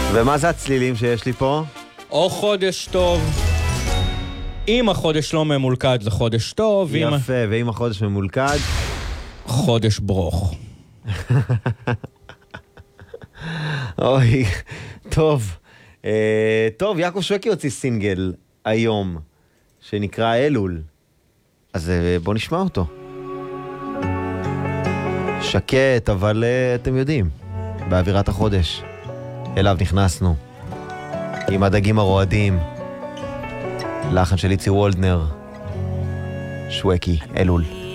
ומה זה הצלילים שיש לי פה? או חודש טוב. אם החודש לא ממולכד זה חודש טוב. יפה, ואם החודש ממולכד? חודש ברוך. אוי, טוב. טוב, יעקב שווקי הוציא סינגל היום, שנקרא אלול. אז בוא נשמע אותו. שקט, אבל אתם יודעים, באווירת החודש. אליו נכנסנו. עם הדגים הרועדים. לחן של איצי וולדנר. שווקי, אלול.